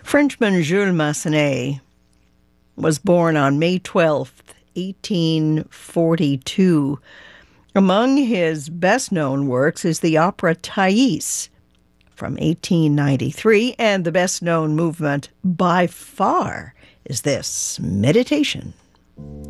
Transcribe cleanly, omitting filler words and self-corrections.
Frenchman Jules Massenet was born on May 12th, 1842. Among his best-known works is the opera Thais from 1893, and the best-known movement by far is this, Meditation.